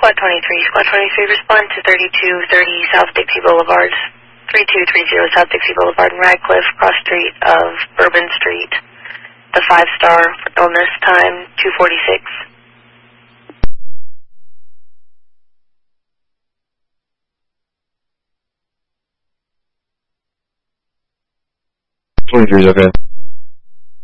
Squad 23 respond to 3230 South Dixie Boulevard, 3230 South Dixie Boulevard in Radcliffe, cross street of Bourbon Street. The 5-star for illness, time 2:46. 23 is okay.